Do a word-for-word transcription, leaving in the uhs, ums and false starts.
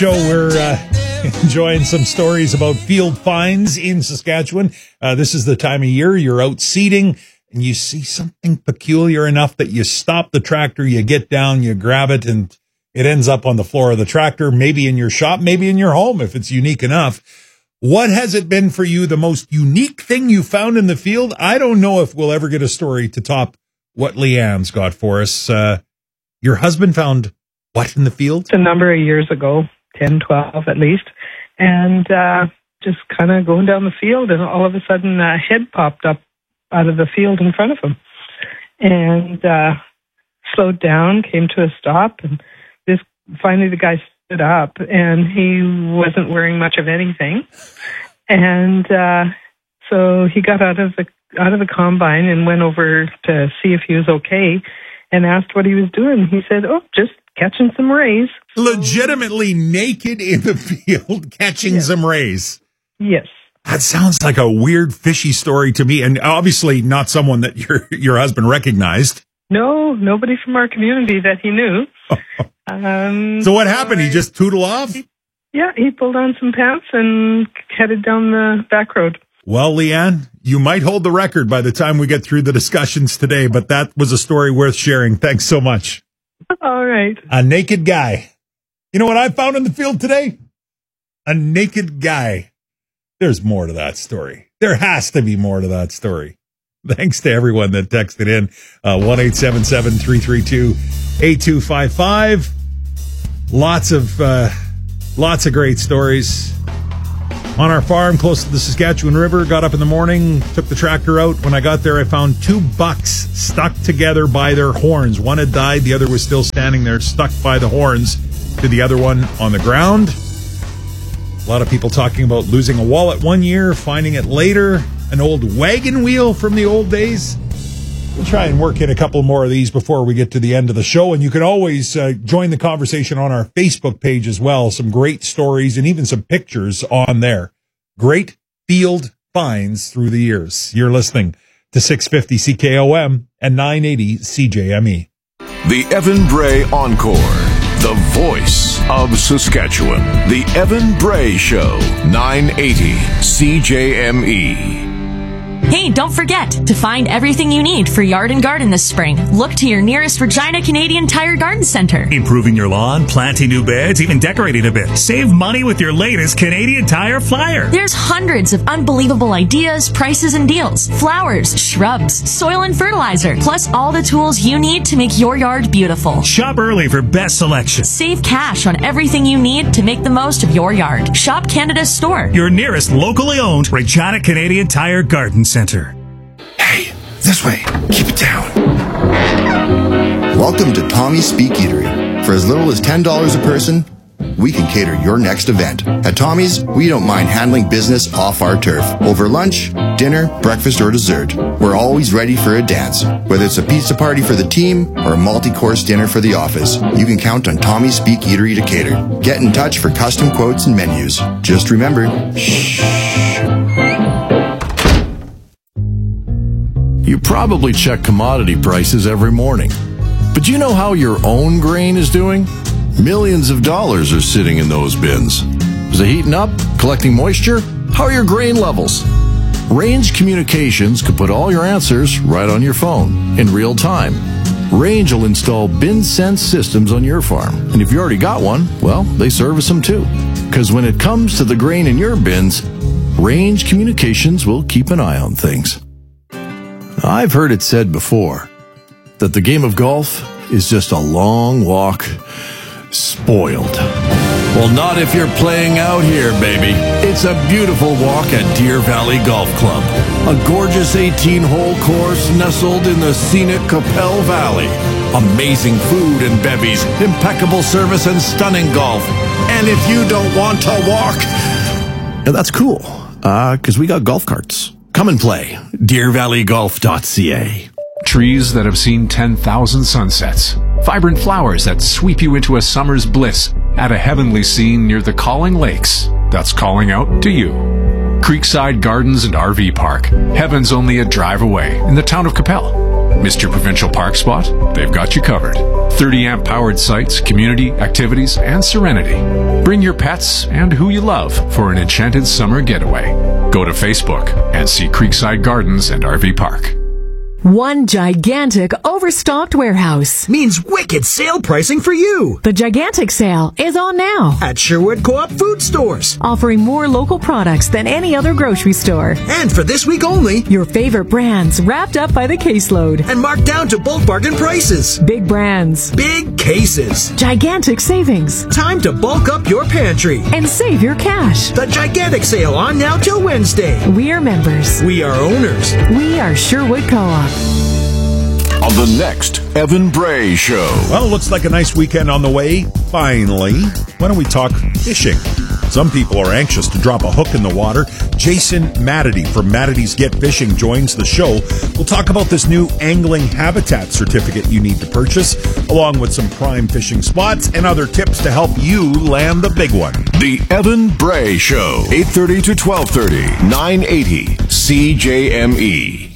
Joe, we're uh, enjoying some stories about field finds in Saskatchewan. Uh, this is the time of year you're out seeding and you see something peculiar enough that you stop the tractor, you get down, you grab it, and it ends up on the floor of the tractor, maybe in your shop, maybe in your home if it's unique enough. What has it been for you, the most unique thing you found in the field? I don't know if we'll ever get a story to top what Leanne's got for us. Uh, your husband found what in the field? A number of years ago. ten, twelve at least, and uh, just kind of going down the field, and all of a sudden a head popped up out of the field in front of him, and uh, slowed down, came to a stop, and this finally the guy stood up, and he wasn't wearing much of anything, and uh, so he got out of the out of the combine and went over to see if he was okay, and asked what he was doing. He said, "Oh, just catching some rays." Legitimately naked in the field, catching yes. some rays. Yes. That sounds like a weird, fishy story to me, and obviously not someone that your your husband recognized. No, nobody from our community that he knew. um, so what happened? He just tootled off? He, yeah, he pulled on some pants and headed down the back road. Well, Leanne, you might hold the record by the time we get through the discussions today, but that was a story worth sharing. Thanks so much. All right. A naked guy. You know what I found in the field today? A naked guy. There's more to that story. There has to be more to that story. Thanks to everyone that texted in. Uh, one eight seven seven, three three two, eight two five five. Lots of, uh, lots of great stories. On our farm close to the Saskatchewan River, got up in the morning, took the tractor out. When I got there, I found two bucks stuck together by their horns. One had died, the other was still standing there, stuck by the horns to the other one on the ground. A lot of people talking about losing a wallet one year, finding it later, an old wagon wheel from the old days. We'll try and work in a couple more of these before we get to the end of the show. And you can always uh, join the conversation on our Facebook page as well. Some great stories and even some pictures on there. Great field finds through the years. You're listening to six fifty C K O M and nine eighty C J M E. The Evan Bray Encore. The voice of Saskatchewan. The Evan Bray Show. nine eighty C J M E. Hey, don't forget to find everything you need for yard and garden this spring. Look to your nearest Regina Canadian Tire Garden Center. Improving your lawn, planting new beds, even decorating a bit. Save money with your latest Canadian Tire flyer. There's hundreds of unbelievable ideas, prices, and deals. Flowers, shrubs, soil and fertilizer, plus all the tools you need to make your yard beautiful. Shop early for best selection. Save cash on everything you need to make the most of your yard. Shop Canada's store. Your nearest locally owned Regina Canadian Tire Garden Center. Hey, this way. Keep it down. Welcome to Tommy's Speak Eatery. For as little as ten dollars a person, we can cater your next event. At Tommy's, we don't mind handling business off our turf. Over lunch, dinner, breakfast, or dessert, we're always ready for a dance. Whether it's a pizza party for the team or a multi-course dinner for the office, you can count on Tommy's Speak Eatery to cater. Get in touch for custom quotes and menus. Just remember, shh. You probably check commodity prices every morning. But do you know how your own grain is doing? Millions of dollars are sitting in those bins. Is it heating up? Collecting moisture? How are your grain levels? Range Communications could put all your answers right on your phone in real time. Range will install bin sense systems on your farm. And if you already got one, well, they service them too. Because when it comes to the grain in your bins, Range Communications will keep an eye on things. I've heard it said before that the game of golf is just a long walk spoiled. Well, not if you're playing out here, baby. It's a beautiful walk at Deer Valley Golf Club, a gorgeous eighteen-hole course nestled in the scenic Capel Valley. Amazing food and bevies, impeccable service, and stunning golf. And if you don't want to walk, and that's cool, uh, because we got golf carts. Come and play. deer valley golf dot c a. Trees that have seen ten thousand sunsets. Vibrant flowers that sweep you into a summer's bliss at a heavenly scene near the Calling Lakes that's calling out to you. Creekside Gardens and R V Park. Heaven's only a drive away in the town of Capel. Missed your provincial park spot? They've got you covered. thirty amp powered sites, community, activities, and serenity. Bring your pets and who you love for an enchanted summer getaway. Go to Facebook and see Creekside Gardens and R V Park. One gigantic overstocked warehouse means wicked sale pricing for you. The gigantic sale is on now at Sherwood Co-op Food Stores, offering more local products than any other grocery store. And for this week only, your favorite brands wrapped up by the caseload and marked down to bulk bargain prices. Big brands, big cases, gigantic savings. Time to bulk up your pantry and save your cash. The gigantic sale on now till Wednesday. We are members. We are owners. We are Sherwood Co-op. On the next Evan Bray Show. Well, looks like a nice weekend on the way. Finally, why don't we talk fishing? Some people are anxious to drop a hook in the water. Jason Matity from Matity's Get Fishing joins the show. We'll talk about this new angling habitat certificate you need to purchase, along with some prime fishing spots and other tips to help you land the big one. The Evan Bray Show, eight thirty to twelve thirty, nine eighty C J M E.